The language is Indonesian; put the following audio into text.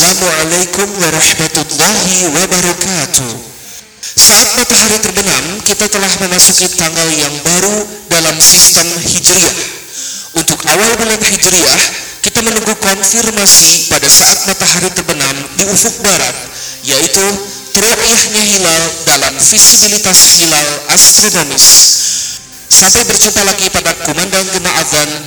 Assalamualaikum warahmatullahi wabarakatuh. Saat matahari terbenam, kita telah memasuki tanggal yang baru dalam sistem Hijriah. Untuk awal bulan Hijriah, kita menunggu konfirmasi pada saat matahari terbenam di ufuk barat, yaitu teroyahnya hilal dalam visibilitas hilal astronomis. Sampai berjumpa lagi pada kumandang gema azan